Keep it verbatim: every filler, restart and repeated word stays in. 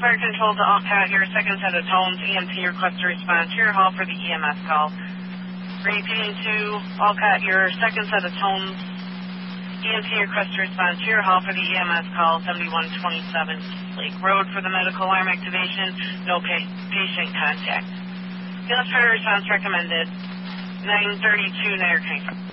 Fire Control to Allcat, your second set of tones, E M T request to respond to your hall for the E M S call. Repeating to Allcat, your second set of tones, E M T request to respond to your hall for the E M S call, seventy-one twenty-seven Lake Road for the medical alarm activation, no pa patient contact. Unit fire response recommended, nine thirty-two Niagara County.